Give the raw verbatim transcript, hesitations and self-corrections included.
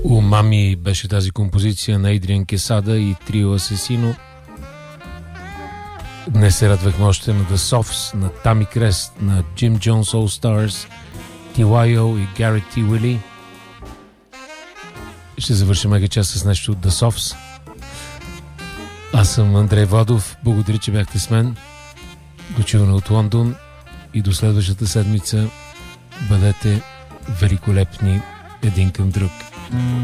Умами беше тази композиция на Адриан Quesada и Трио Асесино. Днес се радвахме още на The Softs, на Tammy Crest, на Jim Jones All Stars, Ти Уай О и Garrett T. Willie. Ще завършим мега час с нещо от The Softs. Аз съм Андрей Владов. Благодаря, че бяхте с мен. До чуване от Лондон и до следващата седмица. Бъдете великолепни един към друг.